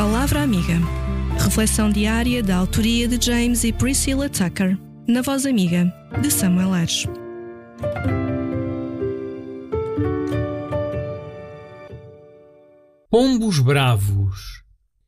Palavra Amiga. Reflexão diária da autoria de James e Priscilla Tucker, na voz amiga de Samuel Aires. Pombos bravos.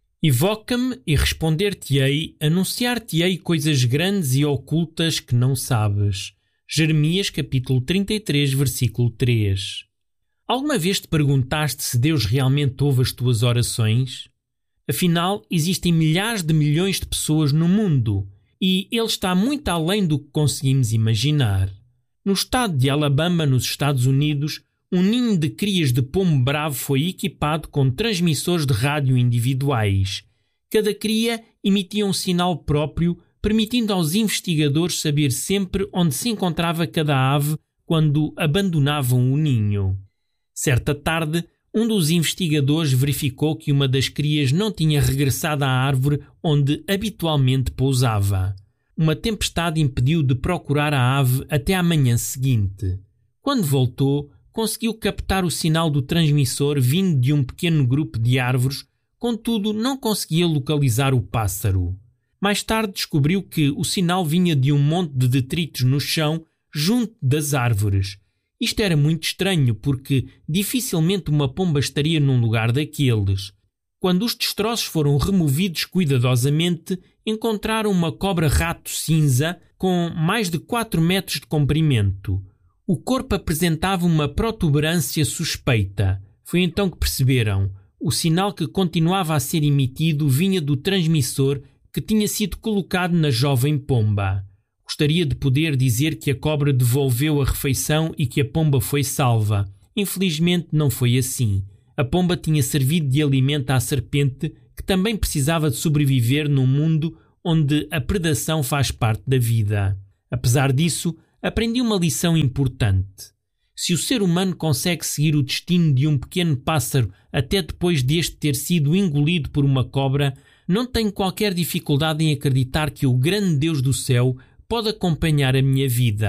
Evoca-me e responder-te-ei, anunciar-te-ei coisas grandes e ocultas que não sabes. Jeremias capítulo 33, versículo 3. Alguma vez te perguntaste se Deus realmente ouve as tuas orações? Afinal, existem milhares de milhões de pessoas no mundo e Ele está muito além do que conseguimos imaginar. No estado de Alabama, nos Estados Unidos, um ninho de crias de pombo bravo foi equipado com transmissores de rádio individuais. Cada cria emitia um sinal próprio, permitindo aos investigadores saber sempre onde se encontrava cada ave quando abandonavam o ninho. Certa tarde, um dos investigadores verificou que uma das crias não tinha regressado à árvore onde habitualmente pousava. Uma tempestade impediu de procurar a ave até à manhã seguinte. Quando voltou, conseguiu captar o sinal do transmissor vindo de um pequeno grupo de árvores, contudo não conseguia localizar o pássaro. Mais tarde descobriu que o sinal vinha de um monte de detritos no chão junto das árvores. Isto era muito estranho porque dificilmente uma pomba estaria num lugar daqueles. Quando os destroços foram removidos cuidadosamente, encontraram uma cobra-rato cinza com mais de 4 metros de comprimento. O corpo apresentava uma protuberância suspeita. Foi então que perceberam. O sinal que continuava a ser emitido vinha do transmissor que tinha sido colocado na jovem pomba. Gostaria de poder dizer que a cobra devolveu a refeição e que a pomba foi salva. Infelizmente não foi assim. A pomba tinha servido de alimento à serpente, que também precisava de sobreviver num mundo onde a predação faz parte da vida. Apesar disso, aprendi uma lição importante. Se o ser humano consegue seguir o destino de um pequeno pássaro até depois deste ter sido engolido por uma cobra, não tenho qualquer dificuldade em acreditar que o grande Deus do céu pode acompanhar a minha vida.